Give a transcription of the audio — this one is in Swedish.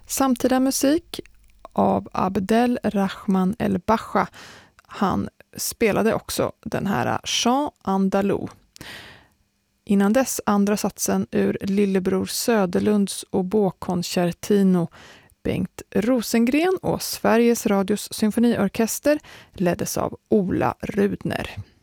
Samtida musik av Abdel Rahman El Bacha. Han spelade också den här Chant Andalou. Innan dess andra satsen ur Lillebror Söderlunds oboe-koncertino. Bengt Rosengren och Sveriges Radios symfoniorkester leddes av Ola Rudner.